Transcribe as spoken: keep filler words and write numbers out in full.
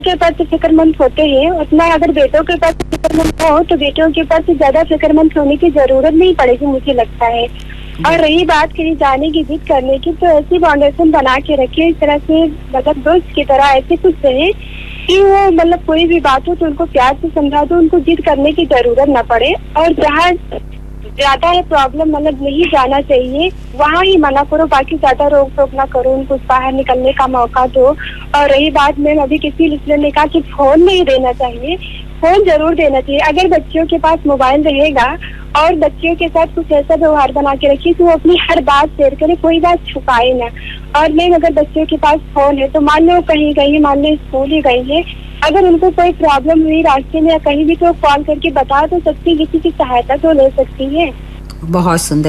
के प्रति फिक्रमंद होते हैं, उतना अगर बेटों के प्रति फिक्रमंद हो तो बेटों के प्रति ज्यादा फिक्रमंद होने की जरूरत नहीं पड़ेगी, मुझे लगता है। और रही बात कहीं जाने की, जिद करने की, तो ऐसी फाउंडेशन बना के रखिए इस तरह से, मतलब दोस्त की तरह ऐसे कुछ रहे कि वो मतलब कोई भी बात हो तो उनको प्यार से समझा दो, उनको जिद करने की जरूरत ना पड़े। और जहाँ ज्यादा है प्रॉब्लम, मतलब नहीं जाना चाहिए, वहाँ ही मना करो, बाकी ज्यादा रोक टोक ना करो, उनको बाहर निकलने का मौका दो। और रही बात में अभी किसी लिस्टर ने कहा कि फोन नहीं देना चाहिए, फोन जरूर देना चाहिए। अगर बच्चियों के पास मोबाइल रहेगा और बच्चियों के साथ कुछ ऐसा व्यवहार बना के रखिए कि वो अपनी हर बात शेयर करे, कोई बात छुपाए ना। और नहीं, अगर बच्चियों के पास फोन है तो मान लो कहीं गई है, मान लो स्कूल ही गई है, अगर उनको कोई प्रॉब्लम हुई रास्ते में या कहीं भी तो कॉल करके बता तो सकती, किसी की सहायता तो ले सकती है। बहुत सुंदर।